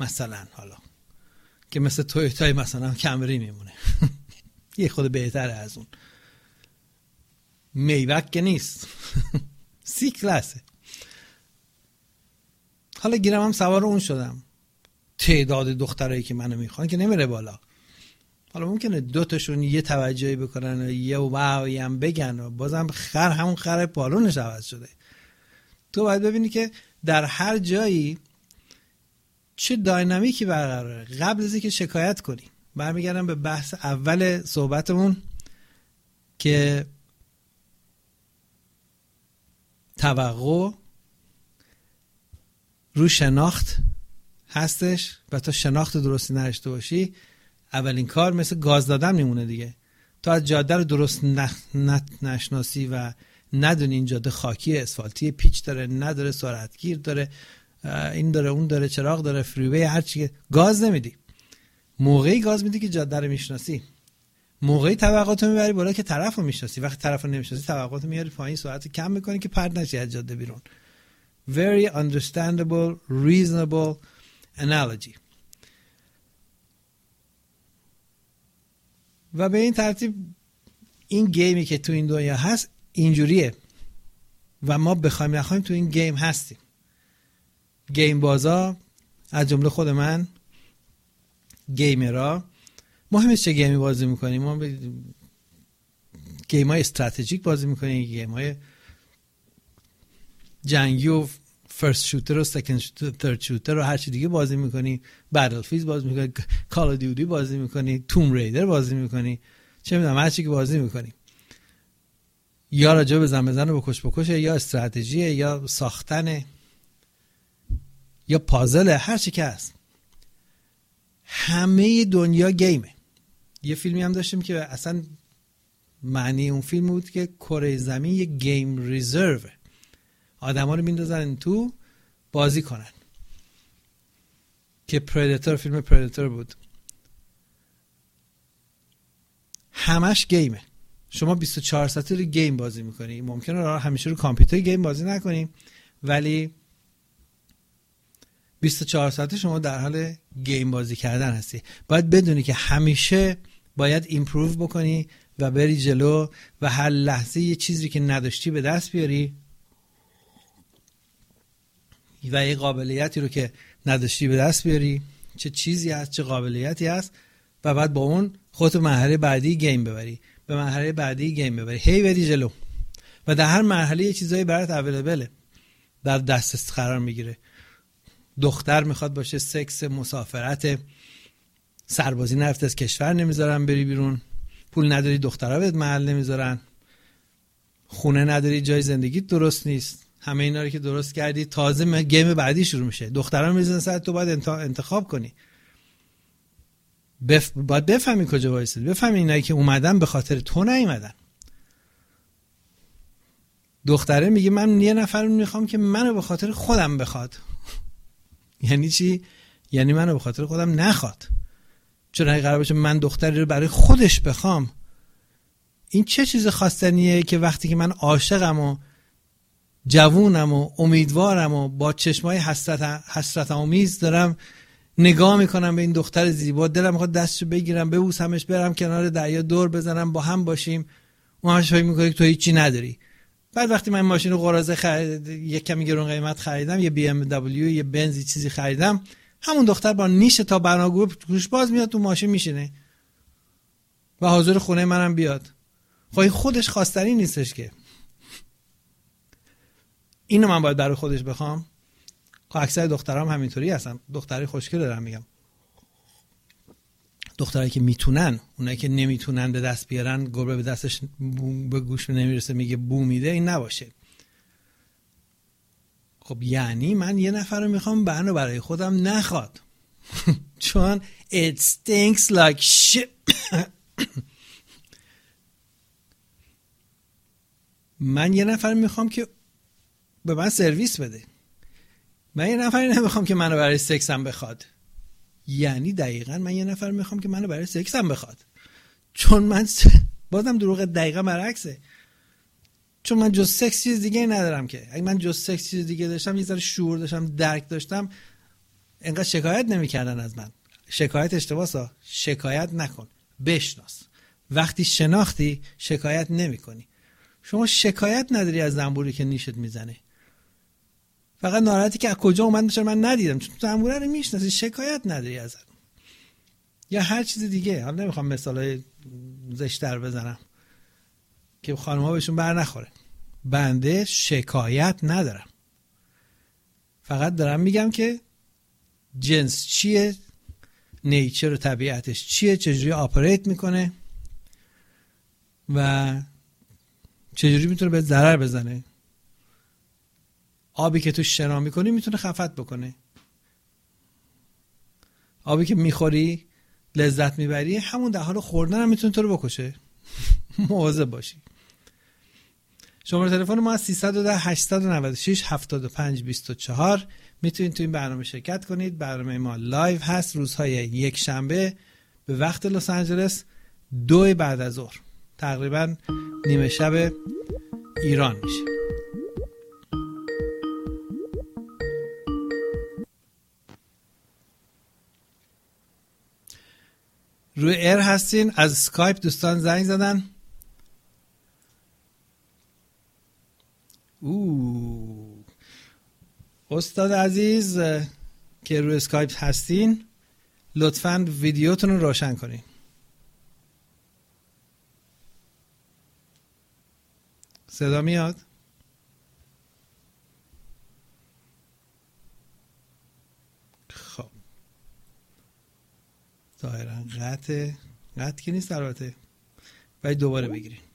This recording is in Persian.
مثلا حالا که مثل تویوتای مثلا کمری میمونه یه خود بهتره از اون. میوک که نیست سی کلاسه. حالا گیرم هم سوار اون شدم، تعداد دخترایی که منو میخوان که نمیره بالا. حالا ممکنه دوتاشون یه توجهی بکنن و یه واوی هم بگن و بازم همون خر پالونش عوض شده. تو باید ببینی که در هر جایی چه داینامیکی برقراره. قبل از اینکه شکایت کنی، برمیگردم به بحث اول صحبتمون که توقع رو شناخت هستش و تا شناخت درستی نداشته باشی اولین کار مثل گاز دادن میمونه دیگه. تو از جاده رو درست نشناسی و ندونی این جاده خاکی اسفالتی پیچ داره نداره، سرعتگیر داره، این داره اون داره، چراغ داره، فریوی، هر چی، گاز نمیدی. موقعی گاز میدی که جاده رو میشناسی، موقعی توقعاتو میبری بالا که طرفو میشناسی. وقتی طرفو نمیشناسی توقعاتو میاری پایین، سرعت کم میکنی که پرت نشی از جاده بیرون. Very understandable, reasonable analogy. و به این ترتیب این گیمی که تو این دنیا هست اینجوریه و ما بخوایم نخوایم تو این گیم هستیم. گیم بازا از جمله خود من، گیمرها، مهم نیست چه گیمی بازی میکنیم. ما گیم های استراتژیک بازی میکنیم، گیم های جنگی و فرست شوتر و سکند شوتر، ترد شوتر و هر چی دیگه بازی میکنی، بتلفیلد بازی میکنی، کال اف دیوتی بازی میکنی، توم ریدر بازی میکنی، چه میدونم هر چی که بازی میکنی. یا راجع به بزن و بکش یا استراتژی یا ساختن یا پازل، هر چی که هست. همه دنیا گیمه. یه فیلمی هم داشتیم که اصلا معنی اون فیلم بود که کره زمین یه گیم ریزرو، آدما رو میندازن تو بازی کنن، که پردیتور، فیلم پردیتور بود. همش گیمه. شما 24 ساعته رو گیم بازی میکنی. ممکنه همیشه رو کامپیوتر گیم بازی نکنیم، ولی 24 ساعته شما در حال گیم بازی کردن هستی. باید بدونی که همیشه باید ایمپروو بکنی و بری جلو و هر لحظه یه چیزی که نداشتی به دست بیاری و یه قابلیتی رو که نداشتی به دست بیاری. چه چیزی هست، چه قابلیتی هست، و بعد با اون خودت مرحله بعدی گیم ببری، به مرحله بعدی گیم ببری، هی بری جلو. و در هر مرحله یه چیزایی برات اویلیبله، در دسترس قرار میگیره. دختر میخواد باشه، سکس، مسافرت، سربازی نرفته از کشور نمیذارن بری بیرون، پول نداری دخترها بهت محل نمیذارن، خونه نداری، جای زندگیت درست نیست، همه اینا رو که درست کردی تازه گیم بعدی شروع میشه. دخترها میذارن سر تو، باید انتخاب کنی. باید بفهمی کجا وایسید، بفهمی اینایی که اومدن به خاطر تو نیومدن. دختره میگه من یه نفر میخوام که منو به خاطر خودم بخواد. یعنی چی؟ یعنی منو به خاطر خودم نخواد. چون اگه قرار باشه من دختری رو برای خودش بخوام، این چه چیز خواستنیه که وقتی که من عاشقم و جوونم و امیدوارم و با چشمای حسرت آمیز دارم نگاه میکنم به این دختر زیبا، دلم میخواد دستشو بگیرم ببوسمش، برم کنار دریا دور بزنم با هم باشیم، اون همش فکر میکنه که تو هیچی نداری. بعد وقتی من ماشین رو قراضه یک کمی گرون قیمت خریدم، یه بی ام دبلیو، یه بنز، چیزی خریدم، همون دختر با نیش تا بناگوش گوش باز میاد تو ماشین میشینه و حاضر خونه منم بیاد. خب این خودش خواستنی نیستش که اینو من باید برای خودش بخوام. خب اکثر دخترام همینطوری هستن. دختری خوشگل دارم میگم، دخترایی که میتونن، اونایی که نمیتونن به دست بیارن، گربه به دستش به گوش نمیرسه میگه بو میده، این نباشه. خب یعنی من یه نفر رو میخوام برای خودم نخواد چون it stinks like shit. من یه نفر میخوام که به من سرویس بده. من یه نفری نمیخوام که منو برای سکسم بخواد. یعنی دقیقاً من یه نفر میخوام که منو برای سکسم بخواد. چون من بازم دروغ، دقیقاً برعکسه. چون من جز سکس چیز دیگه ندارم که. اگه من جز سکس چیز دیگه داشتم، یه ذره شعور داشتم، درک داشتم، اینقدر شکایت نمیکردن از من. شکایت اشتباهه، شکایت نکن، بشناس. وقتی شناختی شکایت نمیکنی. شما شکایت نداری از زنبوری که نیشت میزنه، فقط ناراحتی که از کجا اومد میشه من ندیدم، چون زنبوره رو میشناسی، شکایت نداری ازش. یا هر چیز دیگه. حالا نمیخوام مثالای زشت‌تر بزنم که خانم‌ها بهشون بر نخوره. بنده شکایت ندارم، فقط دارم میگم که جنس چیه، نیچر و طبیعتش چیه، چجوری آپریت میکنه و چجوری میتونه به ضرر بزنه. آبی که تو شنا میکنی میتونه خفت بکنه، آبی که میخوری لذت میبری همون در حال خوردن هم میتونه تو رو بکشه. مواظب باشی. شماره تلفن ما از 310 896 75 24. میتونید تو این برنامه شرکت کنید. برنامه ما لایو هست روزهای یک شنبه به وقت لس آنجلس 2 بعد از ظهر، تقریبا نیمه شب ایران میشه. روی ایر هستین. از اسکایپ دوستان زنگ زدن. استاد عزیز که روی اسکایپ هستین لطفاً ویدیوتون رو روشن کنین. صدا میاد؟ خب ظاهراً قطع که نیست البته، باید دوباره بگیرین.